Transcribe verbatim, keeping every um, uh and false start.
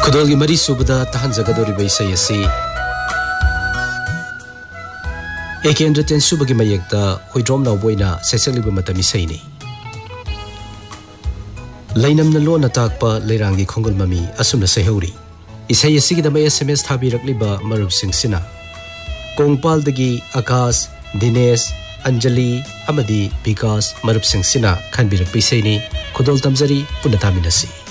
खुदोल की मरी सुबदा तहन जगदोरी बैसई असी एकेंद्र तेन सुबगी मयेक्ता होइड्रोम नावबोइना सेसलिब मतमी Saini लैनमन loan ताकपा लेरांगी Khongal mummy असुमना सैहौरी इसई असिगिदम SMS थाबिरकलिबा मरुबसिंगसिना कोंगपालदगी आकाश दिनेश अंजलि अमदी विकास मरुबसिंगसिना खनबिरक बैसैनी खुदोल तमजरी पुनः तामिनसी।